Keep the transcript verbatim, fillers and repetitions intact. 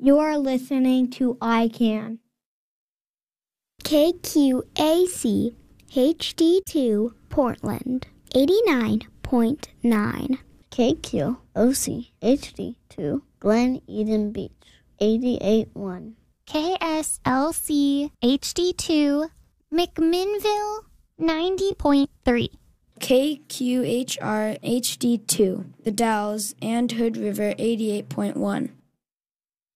You're listening to I Can. K Q A C H D two Portland, eighty-nine point nine. K Q O C H D two Glen Eden Beach, eighty-eight point one. K S L C H D two McMinnville, ninety point three. K Q H R H D two The Dalles and Hood River, eighty-eight point one.